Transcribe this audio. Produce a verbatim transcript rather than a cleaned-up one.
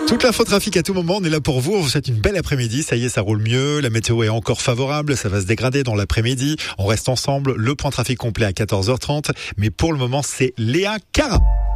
Toute l'info trafic à tout moment, on est là pour vous. On vous souhaite une belle après-midi. Ça y est, ça roule mieux. La météo est encore favorable. Ça va se dégrader dans l'après-midi. On reste ensemble. Le point trafic complet à quatorze heures trente. Mais pour le moment, c'est Léa Cara.